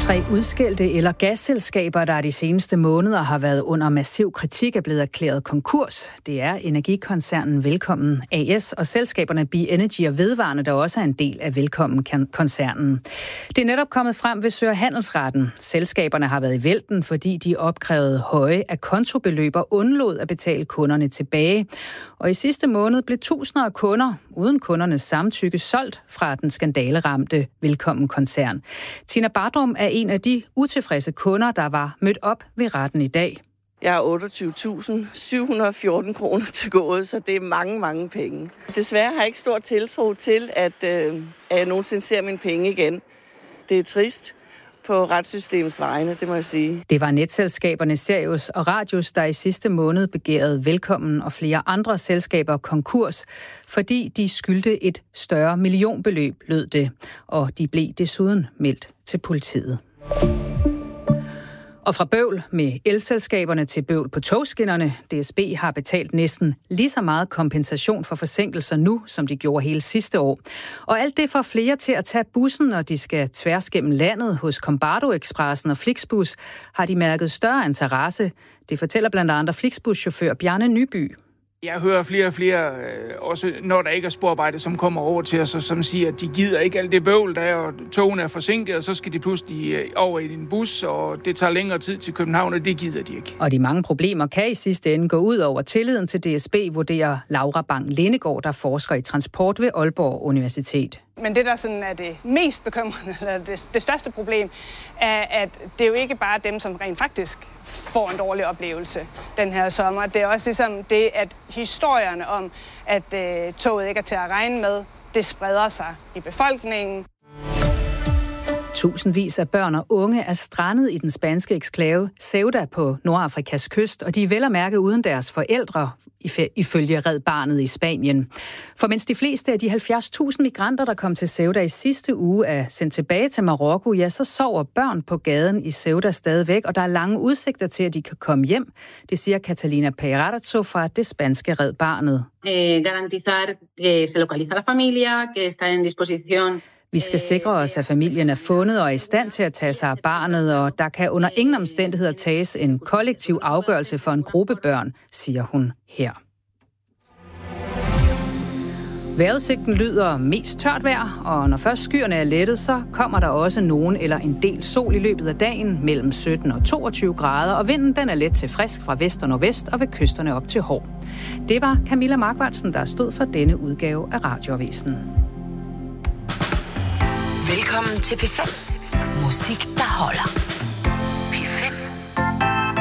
3 udskældte el- og gasselskaber, der de seneste måneder har været under massiv kritik, er blevet erklæret konkurs. Det er energikoncernen Velkommen AS og selskaberne Bi-Energy og Vedvarende, der også er en del af Velkommen-koncernen. Det er netop kommet frem ved Sø- og Handelsretten. Selskaberne har været i vælten, fordi de opkrævede høje akontobeløb og undlod at betale kunderne tilbage. Og i sidste måned blev tusinder af kunder, uden kundernes samtykke, solgt fra den skandaleramte Velkommen-koncern. Tina Bardrum er en af de utilfredse kunder, der var mødt op ved retten i dag. Jeg har 28.714 kroner til gode, så det er mange, mange penge. Desværre har jeg ikke stor tiltro til, at jeg nogensinde ser mine penge igen. Det er trist på retssystemets vegne, det må jeg sige. Det var netselskaberne Sirius og Radius, der i sidste måned begærede Velkommen og flere andre selskaber konkurs, fordi de skyldte et større millionbeløb, lød det. Og de blev desuden meldt til politiet. Og fra bøvl med elselskaberne til bøvl på togskinnerne. DSB har betalt næsten lige så meget kompensation for forsinkelser nu, som de gjorde hele sidste år. Og alt det får flere til at tage bussen, når de skal tværs gennem landet. Hos Combardo Expressen og Flixbus har de mærket større interesse. Det fortæller blandt andet Flixbus-chauffør Bjarne Nyby. Jeg hører flere og flere, også når der ikke er sporarbejde, som kommer over til os, og som siger, at de gider ikke alt det bøvl, der er, og togene er forsinket, og så skal de pludselig over i en bus, og det tager længere tid til København, og det gider de ikke. Og de mange problemer kan i sidste ende gå ud over tilliden til DSB, vurderer Laura Bang-Lindegaard, der forsker i transport ved Aalborg Universitet. Men det, der sådan er det mest bekymrende, eller det største problem, er, at det er jo ikke bare dem, som rent faktisk får en dårlig oplevelse den her sommer. Det er også ligesom det, at historierne om, at toget ikke er til at regne med, det spreder sig i befolkningen. Tusindvis af børn og unge er strandet i den spanske eksklave Ceuta på Nordafrikas kyst, og de er vel at mærke uden deres forældre, ifølge Red Barnet i Spanien. For mens de fleste af de 70.000 migranter, der kom til Ceuta i sidste uge, er sendt tilbage til Marokko, ja, så sover børn på gaden i Ceuta stadigvæk, og der er lange udsigter til, at de kan komme hjem. Det siger Catalina Peirazo fra det spanske Red Barnet. Garantizar que se localiza la familia, que está en disposición. Vi skal sikre os, at familien er fundet og er i stand til at tage sig af barnet, og der kan under ingen omstændigheder tages en kollektiv afgørelse for en gruppe børn, siger hun her. Vejrudsigten lyder mest tørt vejr, og når først skyerne er lettet, så kommer der også nogen eller en del sol i løbet af dagen mellem 17 og 22 grader, og vinden den er let til frisk fra vest og nordvest og ved kysterne op til hård. Det var Camilla Markvartsen, der stod for denne udgave af Radioavisen. Velkommen til P5. Musik, der holder.